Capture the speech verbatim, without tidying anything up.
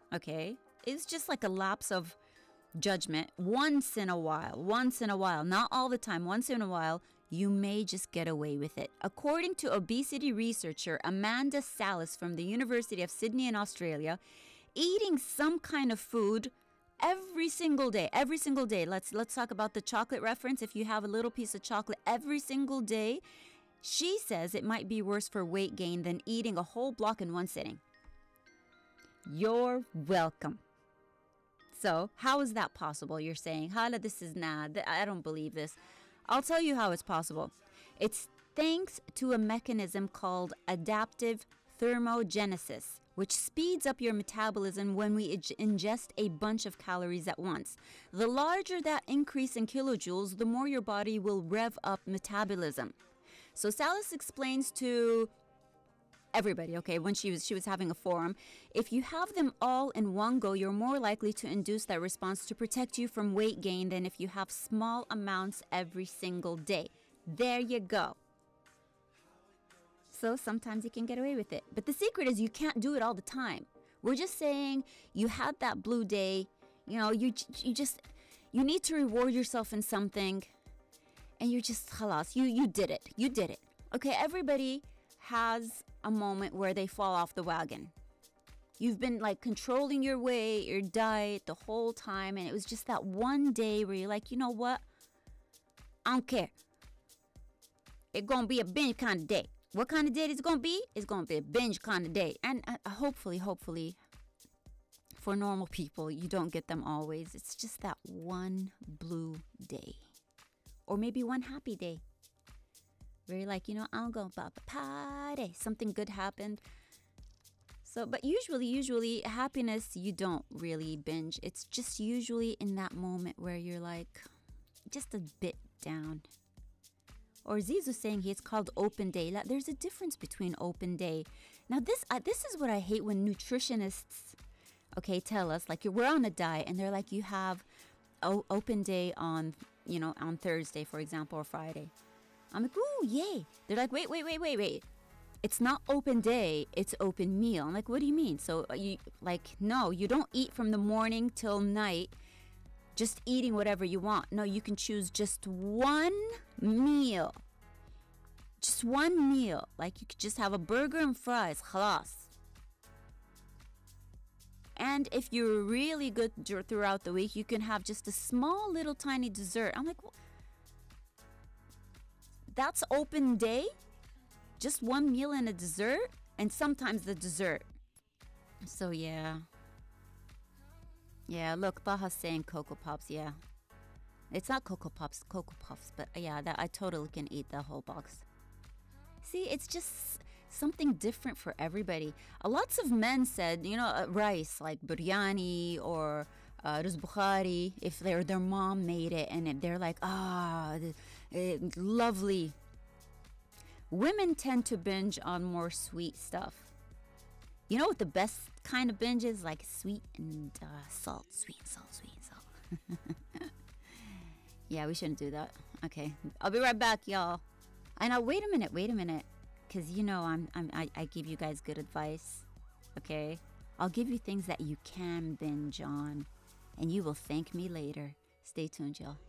okay? It's just like a lapse of judgment once in a while, once in a while, not all the time, once in a while, you may just get away with it. According to obesity researcher Amanda Salas from the University of Sydney in Australia, eating some kind of food every single day, every single day, let's let's talk about the chocolate reference. If you have a little piece of chocolate every single day, she says it might be worse for weight gain than eating a whole block in one sitting. You're welcome. So how is that possible? You're saying, Hala, this is not, I don't believe this. I'll tell you how it's possible. It's thanks to a mechanism called adaptive thermogenesis, which speeds up your metabolism when we ingest a bunch of calories at once. The larger that increase in kilojoules, the more your body will rev up metabolism. So Salas explains to everybody, okay, when she was she was having a forum, if you have them all in one go, you're more likely to induce that response to protect you from weight gain than if you have small amounts every single day. There you go. So sometimes you can get away with it. But the secret is you can't do it all the time. We're just saying you had that blue day, you know, you you just, you need to reward yourself in something, and you're just, halas, you, you did it. You did it. Okay, everybody has a moment where they fall off the wagon. You've been like controlling your weight, your diet the whole time, and it was just that one day where you're like, you know what? I don't care. It's gonna be a binge kind of day. What kind of day is it gonna be? It's gonna be a binge kind of day. And uh, hopefully, hopefully, for normal people, you don't get them always. It's just that one blue day. Or maybe one happy day. Where you're like, you know, I'll go about the party. Something good happened. So, but usually, usually, happiness, you don't really binge. It's just usually in that moment where you're like, just a bit down. Or Zizu's saying here, it's called open day. Like, there's a difference between open day. Now, this uh, this is what I hate when nutritionists, okay, tell us, like, we're on a diet, and they're like, you have o- open day on, you know, on Thursday, for example, or Friday. I'm like, ooh, yay. They're like, wait, wait, wait, wait, wait. It's not open day, it's open meal. I'm like, what do you mean? So you, like, no, you don't eat from the morning till night, just eating whatever you want. No, you can choose just one meal. Just one meal. Like, you could just have a burger and fries, khalas. And if you're really good throughout the week, you can have just a small little tiny dessert. I'm like, well, that's open day? Just one meal and a dessert? And sometimes the dessert. So, yeah. Yeah, look, Baha's saying Cocoa Pops, yeah. It's not Cocoa Pops, Cocoa Puffs, but yeah, that I totally can eat the whole box. See, it's just something different for everybody. Uh, lots of men said, you know, uh, rice, like biryani or uh, ruz bukhari, if their their mom made it, and they're like, ah, oh, lovely. Women tend to binge on more sweet stuff. You know what the best kind of binge is? Like sweet and uh, salt. Sweet and salt, sweet and salt. Yeah, we shouldn't do that. Okay, I'll be right back, y'all. I know, wait a minute, wait a minute. Because, you know, I'm, I'm, I, I give you guys good advice. Okay? I'll give you things that you can binge on. And you will thank me later. Stay tuned, y'all.